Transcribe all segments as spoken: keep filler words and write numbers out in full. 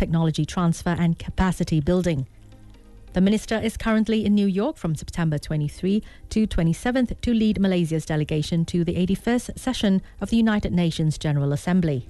technology transfer and capacity building. The minister is currently in New York from September twenty-third to twenty-seventh to lead Malaysia's delegation to the eighty-first session of the United Nations General Assembly.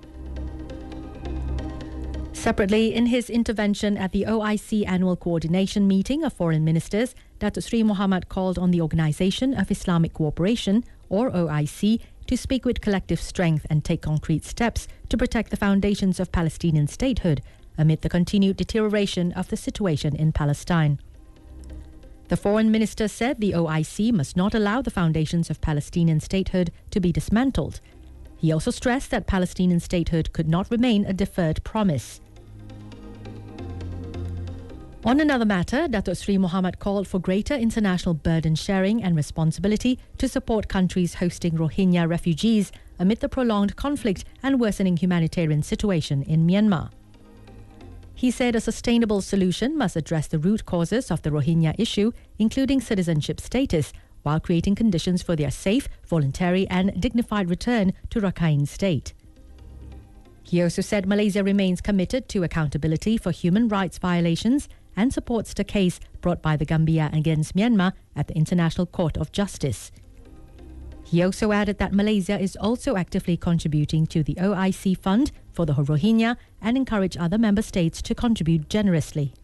Separately, in his intervention at the O I C Annual Coordination Meeting of Foreign Ministers, Datuk Seri Mohamad called on the Organisation of Islamic Cooperation, or O I C, to speak with collective strength and take concrete steps to protect the foundations of Palestinian statehood amid the continued deterioration of the situation in Palestine. The foreign minister said the O I C must not allow the foundations of Palestinian statehood to be dismantled. He also stressed that Palestinian statehood could not remain a deferred promise. On another matter, Datuk Seri Mohamad called for greater international burden sharing and responsibility to support countries hosting Rohingya refugees amid the prolonged conflict and worsening humanitarian situation in Myanmar. He said a sustainable solution must address the root causes of the Rohingya issue, including citizenship status, while creating conditions for their safe, voluntary and dignified return to Rakhine State. He also said Malaysia remains committed to accountability for human rights violations and supports the case brought by the Gambia against Myanmar at the International Court of Justice. He also added that Malaysia is also actively contributing to the O I C Fund for the Rohingya and encourage other member states to contribute generously.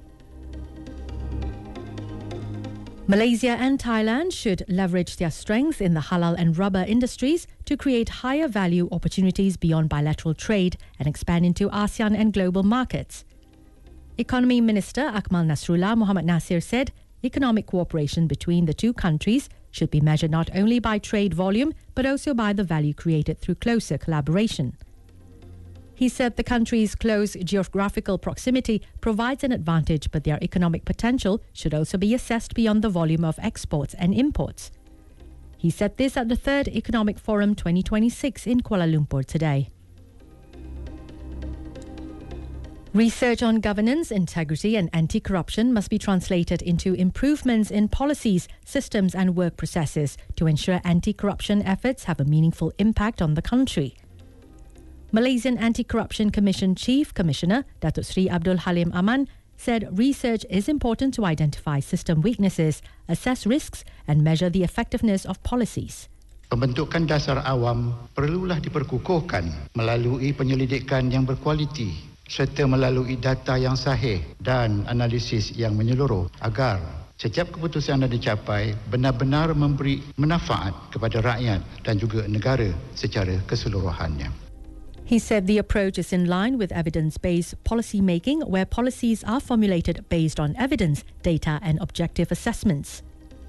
Malaysia and Thailand should leverage their strength in the halal and rubber industries to create higher value opportunities beyond bilateral trade and expand into ASEAN and global markets. Economy Minister Akmal Nasrullah Mohamad Nasir said economic cooperation between the two countries should be measured not only by trade volume but also by the value created through closer collaboration. He said the countries' close geographical proximity provides an advantage, but their economic potential should also be assessed beyond the volume of exports and imports. He said this at the third Economic Forum twenty twenty-six in Kuala Lumpur today. Research on governance, integrity and anti-corruption must be translated into improvements in policies, systems and work processes to ensure anti-corruption efforts have a meaningful impact on the country. Malaysian Anti-Corruption Commission Chief Commissioner Datuk Seri Abdul Halim Aman said research is important to identify system weaknesses, assess risks and measure the effectiveness of policies. Pembentukan dasar awam perlulah diperkukuhkan melalui penyelidikan yang berkualiti serta melalui data yang sahih dan analisis yang menyeluruh agar setiap keputusan yang dicapai benar-benar memberi manfaat kepada rakyat dan juga negara secara keseluruhannya. He said the approach is in line with evidence-based policy making, where policies are formulated based on evidence, data and objective assessments.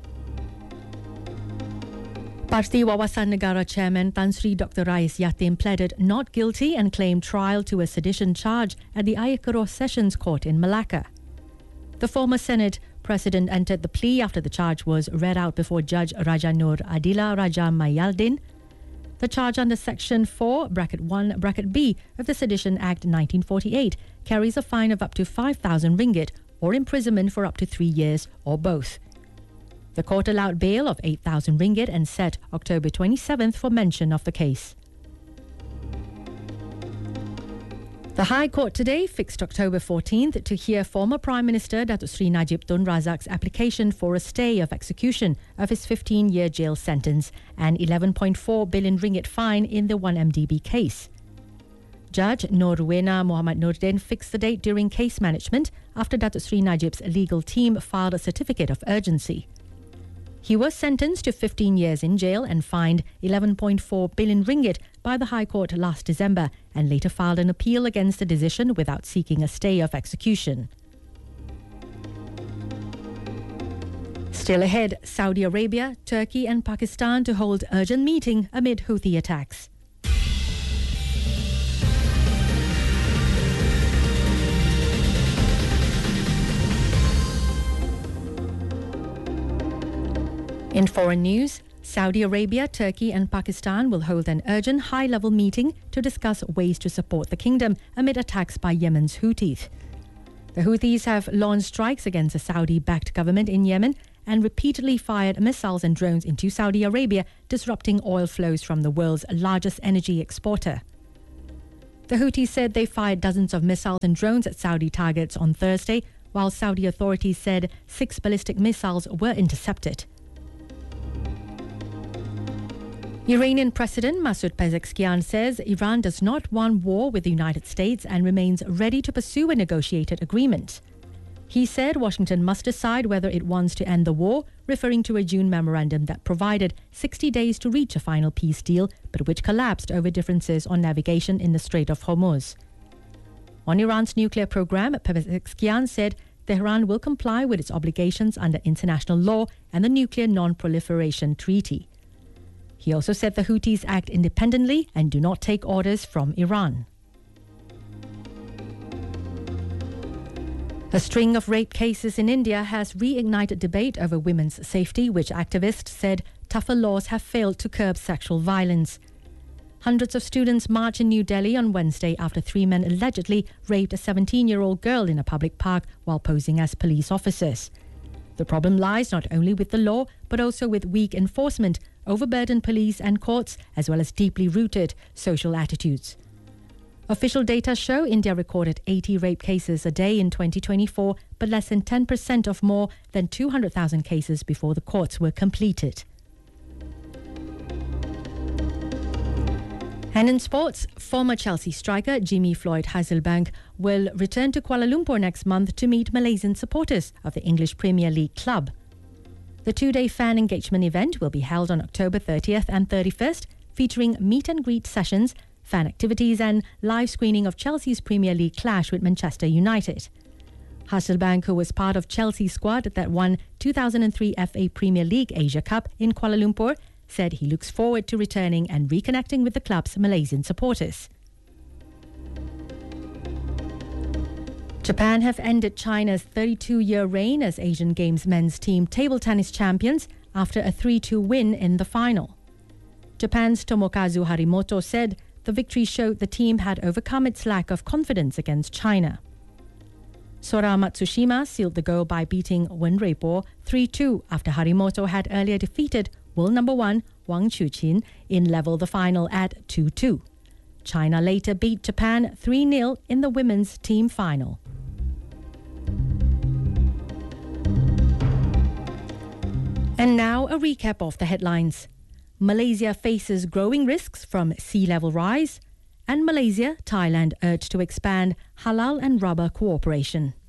Parti Wawasan Negara Chairman Tan Sri Doctor Rais Yatim pleaded not guilty and claimed trial to a sedition charge at the Ayer Keroh Sessions Court in Malacca. The former Senate President entered the plea after the charge was read out before Judge Raja Nur Adila Raja Mayaldin. The charge under Section four, Bracket one, Bracket B of the Sedition Act nineteen forty-eight carries a fine of up to five thousand ringgit or imprisonment for up to three years or both. The court allowed bail of eight thousand ringgit and set October twenty-seventh for mention of the case. The High Court today fixed October fourteenth to hear former Prime Minister Datuk Seri Najib Tun Razak's application for a stay of execution of his fifteen-year jail sentence and eleven point four billion ringgit fine in the one M D B case. Judge Norwena Muhammad Nordin fixed the date during case management after Datuk Seri Najib's legal team filed a certificate of urgency. He was sentenced to fifteen years in jail and fined eleven point four billion ringgit by the High Court last December and later filed an appeal against the decision without seeking a stay of execution. Still ahead, Saudi Arabia, Turkey and Pakistan to hold urgent meeting amid Houthi attacks. In foreign news, Saudi Arabia, Turkey and Pakistan will hold an urgent high-level meeting to discuss ways to support the kingdom amid attacks by Yemen's Houthis. The Houthis have launched strikes against the Saudi-backed government in Yemen and repeatedly fired missiles and drones into Saudi Arabia, disrupting oil flows from the world's largest energy exporter. The Houthis said they fired dozens of missiles and drones at Saudi targets on Thursday, while Saudi authorities said six ballistic missiles were intercepted. Iranian President Masoud Pezeshkian says Iran does not want war with the United States and remains ready to pursue a negotiated agreement. He said Washington must decide whether it wants to end the war, referring to a June memorandum that provided sixty days to reach a final peace deal, but which collapsed over differences on navigation in the Strait of Hormuz. On Iran's nuclear program, Pezeshkian said Tehran will comply with its obligations under international law and the Nuclear Non-Proliferation Treaty. He also said the Houthis act independently and do not take orders from Iran. A string of rape cases in India has reignited debate over women's safety, which activists said tougher laws have failed to curb sexual violence. Hundreds of students marched in New Delhi on Wednesday after three men allegedly raped a seventeen-year-old girl in a public park while posing as police officers. The problem lies not only with the law, but also with weak enforcement, overburdened police and courts, as well as deeply rooted social attitudes. Official data show India recorded eighty rape cases a day in twenty twenty-four, but less than ten percent of more than two hundred thousand cases before the courts were completed. And in sports, former Chelsea striker Jimmy Floyd Hasselbank will return to Kuala Lumpur next month to meet Malaysian supporters of the English Premier League club. The two-day fan engagement event will be held on October thirtieth and thirty-first, featuring meet and greet sessions, fan activities and live screening of Chelsea's Premier League clash with Manchester United. Hasselbank, who was part of Chelsea's squad that won two thousand three F A Premier League Asia Cup in Kuala Lumpur, said he looks forward to returning and reconnecting with the club's Malaysian supporters. Japan have ended China's thirty-two-year reign as Asian Games men's team table tennis champions after a three two win in the final. Japan's Tomokazu Harimoto said the victory showed the team had overcome its lack of confidence against China. Sora Matsushima sealed the goal by beating Wen Ruibo three two after Harimoto had earlier defeated world number one Wang Chuqin in level the final at two two. China later beat Japan three nil in the women's team final. And now a recap of the headlines. Malaysia faces growing risks from sea level rise, and Malaysia, Thailand urged to expand halal and rubber cooperation.